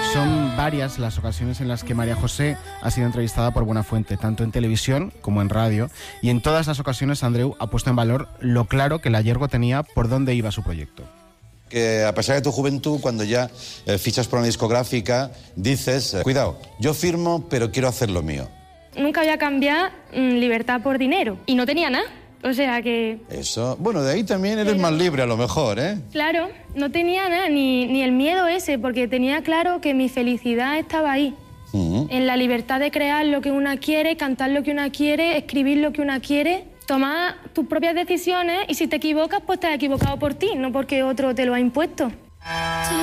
son varias las ocasiones en las que María José ha sido entrevistada por Buenafuente, tanto en televisión como en radio, y en todas las ocasiones Andreu ha puesto en valor lo claro que la Yergo tenía por dónde iba su proyecto. Que a pesar de tu juventud, cuando ya fichas por una discográfica, dices, cuidado, yo firmo, pero quiero hacer lo mío. Nunca voy a cambiar libertad por dinero. Y no tenía nada. O sea que... Eso, bueno, de ahí también eres más libre a lo mejor, ¿eh? Claro, no tenía nada, ni el miedo ese, porque tenía claro que mi felicidad estaba ahí. En la libertad de crear lo que una quiere, cantar lo que una quiere, escribir lo que una quiere, tomar tus propias decisiones y si te equivocas, pues te has equivocado por ti, no porque otro te lo ha impuesto.